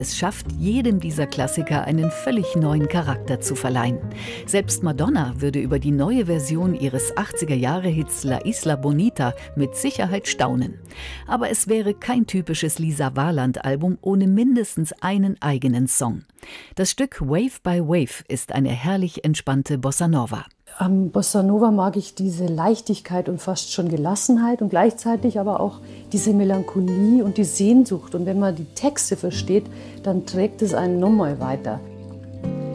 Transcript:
Es schafft, jedem dieser Klassiker einen völlig neuen Charakter zu verleihen. Selbst Madonna würde über die neue Version ihres 80er-Jahre-Hits La Isla Bonita mit Sicherheit staunen. Aber es wäre kein typisches Lisa Warland-Album ohne mindestens einen eigenen Song. Das Stück Wave by Wave ist eine herrlich entspannte Bossa Nova. Am Bossa Nova mag ich diese Leichtigkeit und fast schon Gelassenheit und gleichzeitig aber auch diese Melancholie und die Sehnsucht. Und wenn man die Texte versteht, dann trägt es einen nochmal weiter.